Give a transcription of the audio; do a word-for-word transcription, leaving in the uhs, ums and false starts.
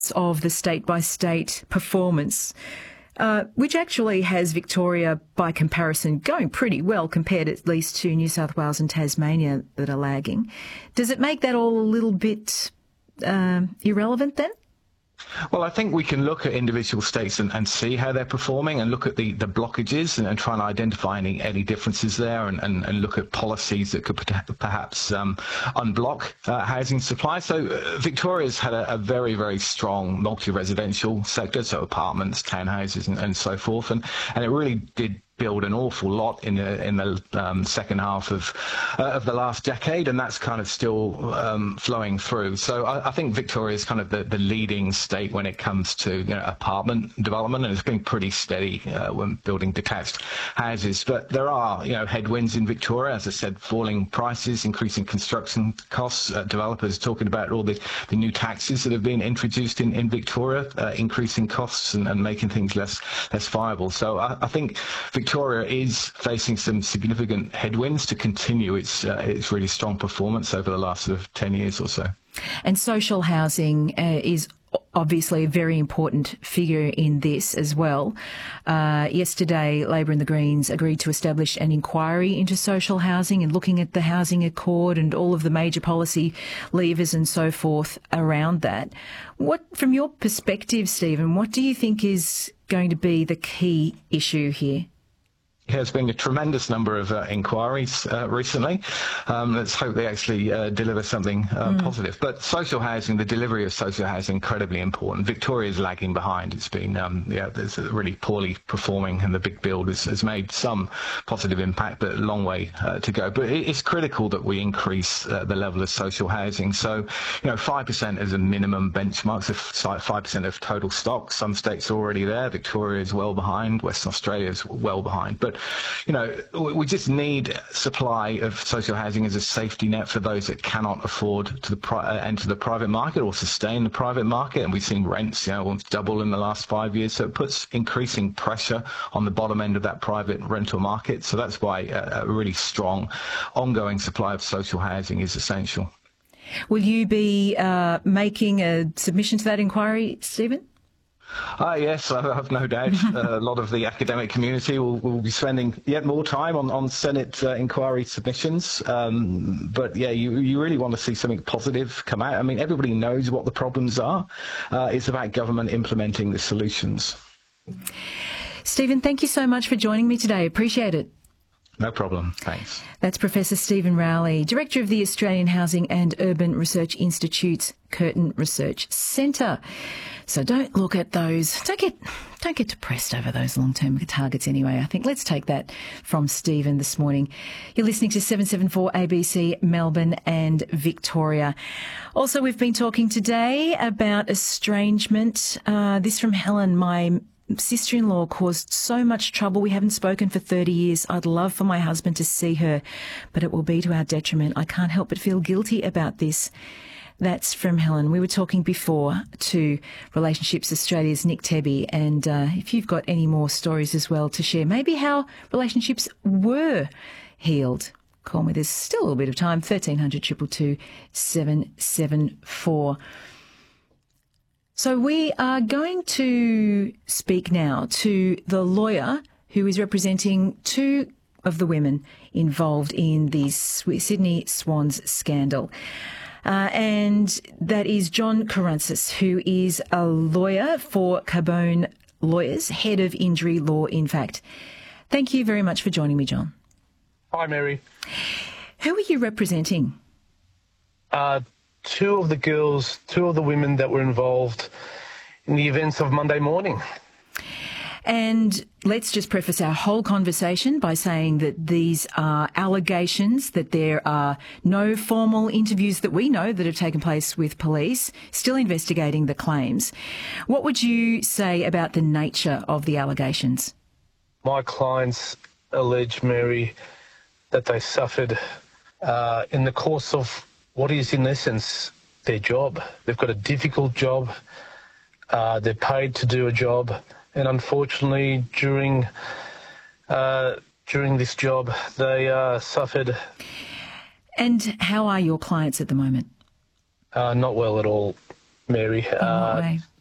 of the state-by-state performance, uh, which actually has Victoria, by comparison, going pretty well compared at least to New South Wales and Tasmania that are lagging. Does it make that all a little bit um, irrelevant then? Well, I think we can look at individual states and, and see how they're performing and look at the, the blockages and, and try and identify any, any differences there and, and, and look at policies that could perhaps um, unblock uh, housing supply. So uh, Victoria's had a, a very, very strong multi-residential sector, so apartments, townhouses and, and so forth. And, and it really did build an awful lot in the in the um, second half of uh, of the last decade, and that's kind of still um, flowing through. So I, I think Victoria is kind of the, the leading state when it comes to you know, apartment development, and it's been pretty steady uh, when building detached houses. But there are you know headwinds in Victoria, as I said, falling prices, increasing construction costs. Uh, developers talking about all the, the new taxes that have been introduced in in Victoria, uh, increasing costs and, and making things less less viable. So I, I think Victoria Victoria is facing some significant headwinds to continue its uh, its really strong performance over the last sort of ten years or so. And social housing uh, is obviously a very important figure in this as well. Uh, yesterday, Labor and the Greens agreed to establish an inquiry into social housing and looking at the Housing Accord and all of the major policy levers and so forth around that. What, from your perspective, Stephen, what do you think is going to be the key issue here? There's been a tremendous number of uh, inquiries uh, recently. Um, let's hope they actually uh, deliver something uh, mm. positive. But social housing, the delivery of social housing, incredibly important. Victoria is lagging behind. It's been, um, yeah, there's really poorly performing, and the big build has, has made some positive impact, but a long way uh, to go. But it, it's critical that we increase uh, the level of social housing. So, you know, five percent is a minimum benchmark, so five percent of total stock. Some states are already there. Victoria is well behind. Western Australia is well behind. But you know, we just need supply of social housing as a safety net for those that cannot afford to the pri- uh, enter the private market or sustain the private market. And we've seen rents, you know, almost double in the last five years. So it puts increasing pressure on the bottom end of that private rental market. So that's why a, a really strong ongoing supply of social housing is essential. Will you be uh, making a submission to that inquiry, Stephen? Ah, yes, I have no doubt. uh, a lot of the academic community will, will be spending yet more time on, on Senate uh, inquiry submissions. Um, but, yeah, you, you really want to see something positive come out. I mean, everybody knows what the problems are. Uh, it's about government implementing the solutions. Stephen, thank you so much for joining me today. Appreciate it. No problem. Thanks. That's Professor Stephen Rowley, Director of the Australian Housing and Urban Research Institute's Curtin Research Centre. So don't look at those, don't get, don't get depressed over those long-term targets anyway, I think. Let's take that from Stephen this morning. You're listening to seven seventy-four A B C Melbourne and Victoria. Also, we've been talking today about estrangement. Uh, this from Helen, my sister-in-law caused so much trouble. We haven't spoken for thirty years. I'd love for my husband to see her, but it will be to our detriment. I can't help but feel guilty about this. That's from Helen. We were talking before to Relationships Australia's Nick Tebby, and uh, if you've got any more stories as well to share, maybe how relationships were healed, call me. There's still a little bit of time, thirteen hundred, two two two, seven seven four. So we are going to speak now to the lawyer who is representing two of the women involved in the Sydney Swans scandal. Uh, and that is John Karountzis, who is a lawyer for Carbone Lawyers, head of injury law, in fact. Thank you very much for joining me, John. Hi, Mary. Who are you representing? Uh, two of the girls, two of the women that were involved in the events of Monday morning. And let's just preface our whole conversation by saying that these are allegations, that there are no formal interviews that we know that have taken place with police, still investigating the claims. What would you say about the nature of the allegations? My clients allege, Mary, that they suffered uh, in the course of what is, in essence, their job. They've got a difficult job. Uh, they're paid to do a job. And unfortunately, during uh, during this job, they uh, suffered. And how are your clients at the moment? Uh, not well at all, Mary. In what way?